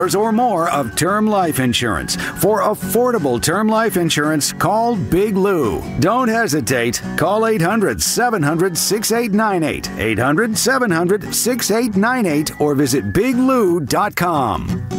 or more of term life insurance. For affordable term life insurance, call Big Lou. Don't hesitate. Call 800-700-6898, 800-700-6898, or visit biglou.com.